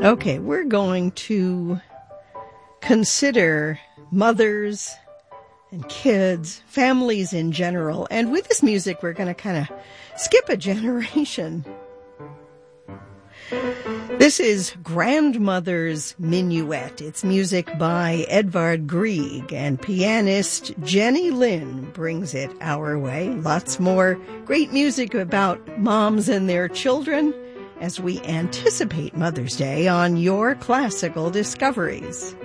Okay, we're going to consider mothers and kids, families in general. And with this music, we're going to kind of skip a generation. This is Grandmother's Minuet. It's music by Edvard Grieg, and pianist Jenny Lind brings it our way. Lots more great music about moms and their children as we anticipate Mother's Day on Your Classical Discoveries.